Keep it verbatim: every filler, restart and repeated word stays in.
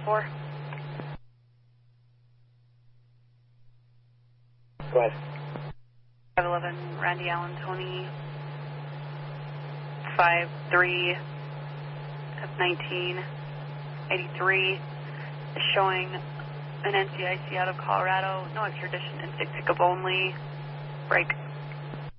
four. Go ahead. five eleven, Randy Allen, Tony, five three, F nineteen, eighty-three, is showing an N C I C out of Colorado, no extradition, and six hiccup only, break.